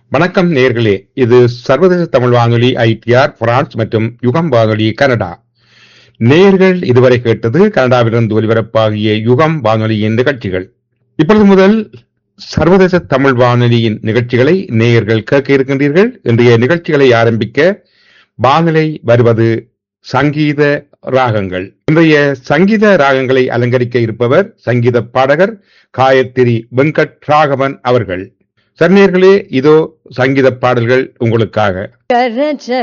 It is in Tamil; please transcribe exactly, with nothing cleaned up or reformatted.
வணக்கம் நேயர்களே, இது சர்வதேச தமிழ் வானொலி ஐடிஆர் பிரான்ஸ் மற்றும் யுகம் வானொலி கனடா. நேயர்கள் இதுவரை கேட்டது கனடாவிலிருந்து ஒலிபரப்பாகிய யுகம் வானொலியின் நிகழ்ச்சிகள். இப்பொழுது முதல் சர்வதேச தமிழ் வானொலியின் நிகழ்ச்சிகளை நேயர்கள் கேட்க இருக்கின்றீர்கள். இன்றைய நிகழ்ச்சிகளை ஆரம்பிக்க வானிலை வருவது சங்கீத ராகங்கள். இன்றைய சங்கீத ராகங்களை அலங்கரிக்க இருப்பவர் சங்கீத பாடகர் காயத்ரி வெங்கட் ராகவன் அவர்கள். சர்ணியர்களே, இதோ சங்கீத பாடல்கள் உங்களுக்காக. கரஜ